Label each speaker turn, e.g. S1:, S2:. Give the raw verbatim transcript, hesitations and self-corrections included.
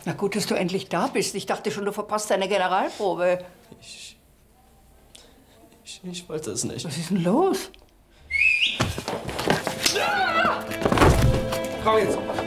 S1: Na gut, dass du endlich da bist. Ich dachte schon, du verpasst deine Generalprobe.
S2: Ich, ich, ich wollte es nicht.
S1: Was ist denn los?
S3: Frau, jetzt